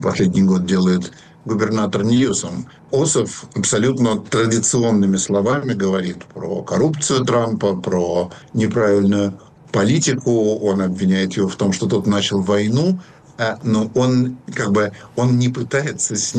последний год делает губернатор Ньюсом. Ософ абсолютно традиционными словами говорит про коррупцию Трампа, про неправильную политику. Он обвиняет его в том, что тот начал войну, но он как бы он не пытается